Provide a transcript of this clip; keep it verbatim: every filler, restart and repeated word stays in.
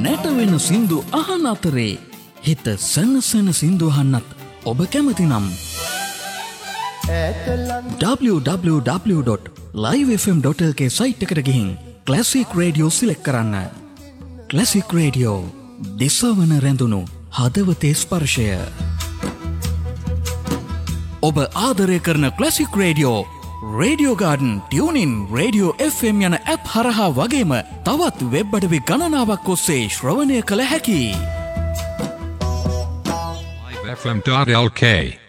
නැටවෙන සින්දු අහන අතරේ හිත සනසන සින්දු අහන්නත් ඔබ කැමති නම් w w w dot live f m dot l k site එකට ගිහින් ක්ලාසික් රේඩියෝ සිලෙක්ට් කරන්න. ක්ලාසික් රේඩියෝ දිසවන රැඳුණු හදවතේ ස්පර්ශය. ඔබ ආදරය කරන classic radio radio garden tuning radio F M යන ඇප් හරහා වගේම තවත් වෙබ් අඩවි ගණනාවක් ඔස්සේ ශ්‍රවණය කළ හැකි. live f m dot l k